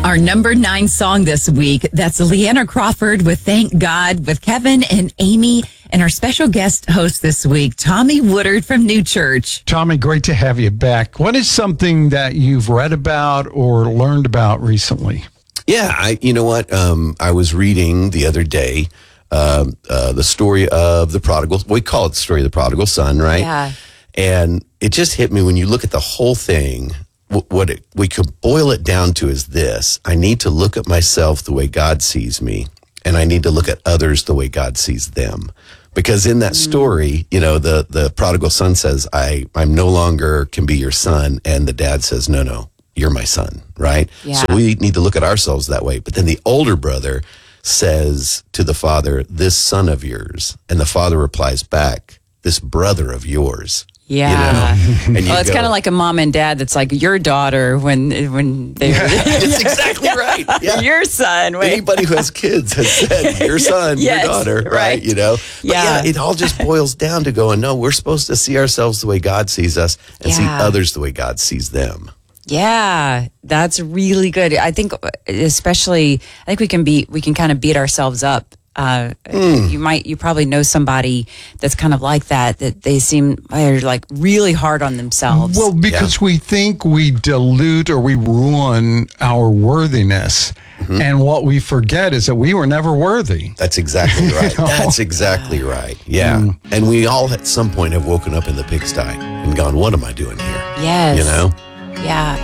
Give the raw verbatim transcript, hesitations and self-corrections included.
Our number nine song this week, that's Leanna Crawford with Thank God with Kevin and Amy and our special guest host this week, Tommy Woodard from New Church. Tommy, great to have you back. What is something that you've read about or learned about recently? Yeah, I, you know what? Um, I was reading the other day um, uh, the story of the prodigal. We call it the story of the prodigal son, right? Yeah. And it just hit me when you look at the whole thing. What it, we could boil it down to is this: I need to look at myself the way God sees me, and I need to look at others the way God sees them. Because in that mm. story, you know, the the prodigal son says, "I I'm no longer can be your son," and the dad says, "No, no, you're my son," right? Yeah. So we need to look at ourselves that way. But then the older brother says to the father, "This son of yours," and the father replies back, "This brother of yours." Yeah. You know? And you well, it's kind of like a mom and dad that's like your daughter when when they That's exactly right. Yeah. Your son. Wait. Anybody who has kids has said your son, Yes, your daughter, right? right. You know? But Yeah. yeah, it all just boils down to going, no, we're supposed to see ourselves the way God sees us and see Yeah. others the way God sees them. Yeah, that's really good. I think especially I think we can be we can kind of beat ourselves up. Uh, mm. You might, you probably know somebody that's kind of like that, that they seem, they're like really hard on themselves. Well, because yeah. we think we dilute or we ruin our worthiness. Mm-hmm. And what we forget is that we were never worthy. That's exactly right. You know? That's exactly right. Yeah. Mm. And we all at some point have woken up in the pigsty and gone, what am I doing here? Yes. You know? Yeah.